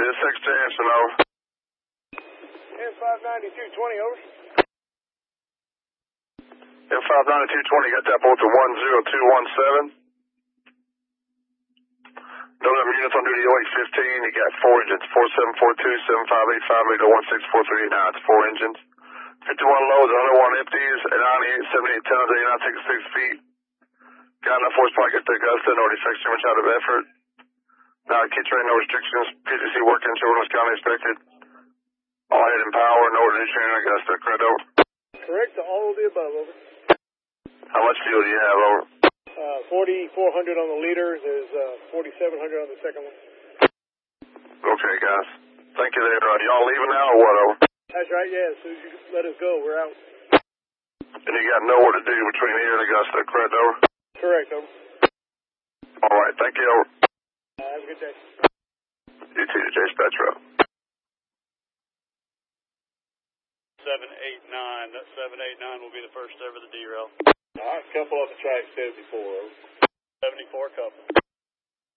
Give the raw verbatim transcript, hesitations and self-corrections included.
this six Jansen, over. M five ninety-two twenty, over. M five ninety-two twenty, got that bolt to one zero two one seven. No number units on duty, oh eight fifteen. You got four engines, four seven four two, seven five eight five, lead to one six four three eight nine. It's four engines. fifty-one loads, one oh one empties, at ninety-eight, seventy-eight tons, eighty-nine, sixty-six feet. Got enough horsepower to get to Augusta, no defects, too much out of effort. Now, key train, no restrictions. P T C working, Children's County expected. All head and power, no reduction in Augusta. Correct, over. Correct to all of the above, over. How much fuel do you have, over? Uh, forty-four hundred on the leader. There's uh, forty-seven hundred on the second one. Okay, guys. Thank you there. Uh, y'all leaving now or what, over? That's right, yeah. As soon as you let us go, we're out. And you got nowhere to do between here and Augusta. Correct, over? Correct, over. All right, thank you, over. Uh, have a good day. You too, Jace Petro. seven eight nine. That seven eight nine will be the first ever the derail. All right, couple up the track, seventy-four, over. seventy-four couple.